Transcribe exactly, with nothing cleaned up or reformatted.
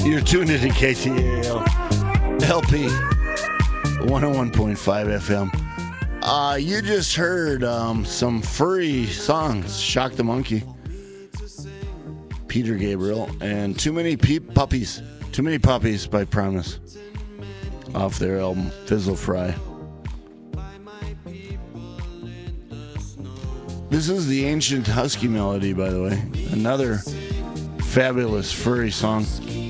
You're tuned into K T A L L P one oh one point five F M. Uh, you just heard um, some furry songs. Shock the Monkey, Peter Gabriel, and Too Many Pe- Puppies. Too Many Puppies by Primus off their album Fizzle Fry. This is the Ancient Husky Melody, by the way. Another fabulous furry song.